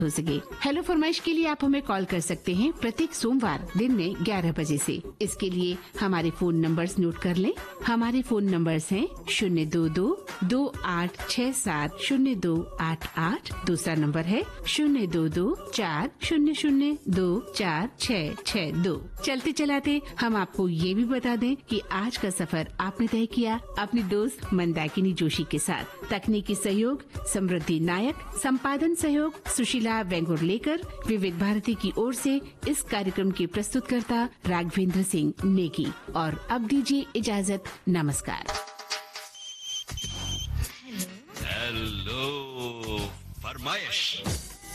हो सके। हेलो फरमाइश के लिए आप हमें कॉल कर सकते हैं प्रत्येक सोमवार दिन में 11 बजे से। इसके लिए हमारे फोन नंबर्स नोट कर लें। हमारे फोन नंबर्स हैं 022-2867-0288। दूसरा नंबर है 022-40024662। चलते चलाते हम आपको ये भी बता दें कि आज का सफर आपने तय किया अपनी दोस्त मंदाकिनी जोशी के साथ। तकनीकी सहयोग समृद्धि नायक, संपादन सहयोग सुशीला वेंगुर्लेकर। विविध भारती की ओर से इस कार्यक्रम के प्रस्तुतकर्ता राघवेंद्र सिंह नेगी। और अब दीजिए इजाजत, नमस्कार। हेलो फरमाइश।